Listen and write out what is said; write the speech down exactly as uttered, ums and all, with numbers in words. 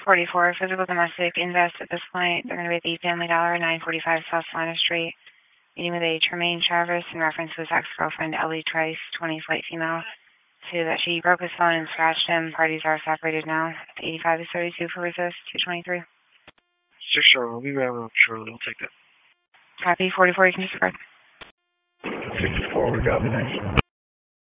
forty-four, physical domestic invest at this point. They're going to be at the Family Dollar, nine forty-five South Salina Street. Meeting with a Tremaine Travis in reference to his ex-girlfriend, Ellie Trice, twenty, white female. Say that she broke his phone and scratched him. Parties are separated now. eighty-five is thirty-two for resist, two twenty-three. Six Charlie, we'll be back shortly. We'll take that. Copy, forty-four, you can disregard. sixty-four, we got the next one.